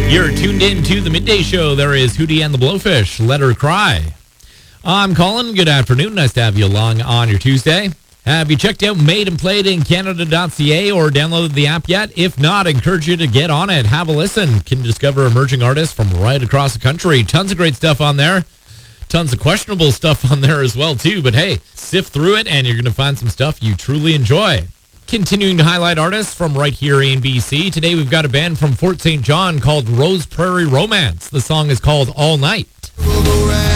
You're tuned in to the Midday Show. There is Hootie and the Blowfish. Let her cry. I'm Colin. Good afternoon. Nice to have you along on your Tuesday. Have you checked out Made and Played in Canada.ca or downloaded the app yet? If not, I encourage you to get on it. Have a listen. Can discover emerging artists from right across the country. Tons of great stuff on there. Tons of questionable stuff on there as well, too. But hey, sift through it and you're going to find some stuff you truly enjoy. Continuing to highlight artists from right here in BC. Today we've got a band from Fort St. John called Rose Prairie Romance. The song is called All Night.